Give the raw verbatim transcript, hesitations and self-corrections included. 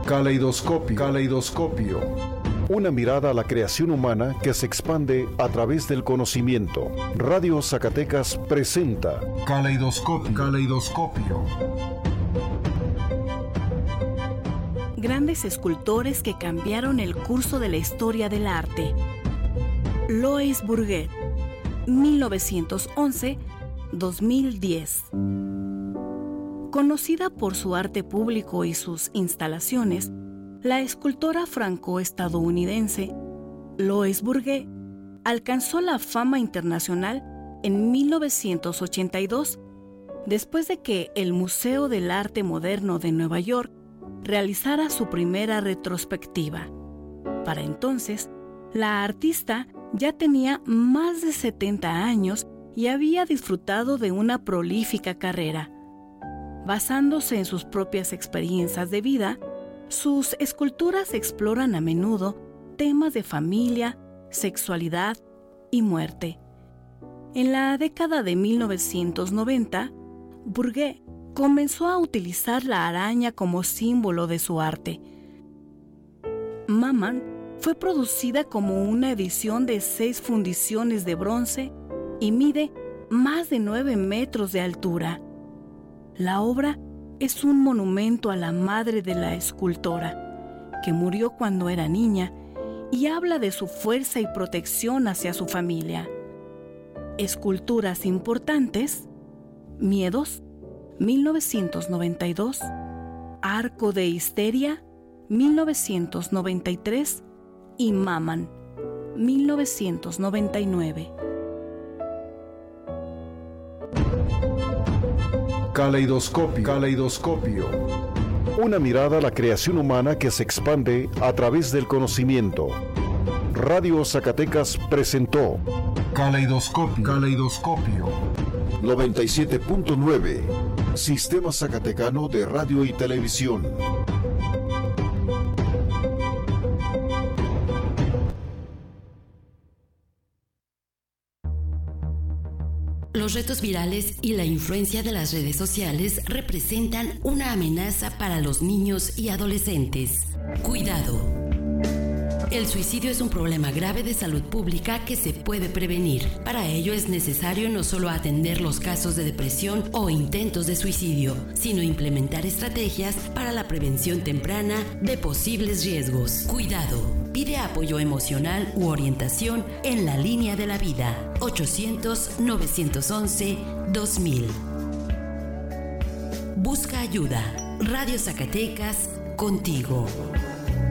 Caleidoscopio. Caleidoscopio. Una mirada a la creación humana que se expande a través del conocimiento. Radio Zacatecas presenta Caleidoscopio. Caleidoscopio. Grandes escultores que cambiaron el curso de la historia del arte. Louis Bourget, mil novecientos once a dos mil diez. Conocida por su arte público y sus instalaciones, la escultora franco-estadounidense Louis Bourget alcanzó la fama internacional en mil novecientos ochenta y dos, después de que el Museo del Arte Moderno de Nueva York realizara su primera retrospectiva. Para entonces, la artista ya tenía más de setenta años y había disfrutado de una prolífica carrera. Basándose en sus propias experiencias de vida, sus esculturas exploran a menudo temas de familia, sexualidad y muerte. En la década de mil novecientos noventa, Bourget comenzó a utilizar la araña como símbolo de su arte. Maman fue producida como una edición de seis fundiciones de bronce y mide más de nueve metros de altura. La obra es un monumento a la madre de la escultora, que murió cuando era niña, y habla de su fuerza y protección hacia su familia. Esculturas importantes: Miedos, mil novecientos noventa y dos, Arco de Histeria, mil novecientos noventa y tres, y Maman, mil novecientos noventa y nueve. Caleidoscopio. Caleidoscopio. Una mirada a la creación humana que se expande a través del conocimiento. Radio Zacatecas presentó Caleidoscopio. Caleidoscopio. noventa y siete punto nueve. Sistema Zacatecano de Radio y Televisión. Los retos virales y la influencia de las redes sociales representan una amenaza para los niños y adolescentes. Cuidado. El suicidio es un problema grave de salud pública que se puede prevenir. Para ello es necesario no solo atender los casos de depresión o intentos de suicidio, sino implementar estrategias para la prevención temprana de posibles riesgos. Cuidado. Pide apoyo emocional u orientación en la línea de la vida. ochocientos, novecientos once, dos mil. Busca ayuda. Radio Zacatecas, contigo.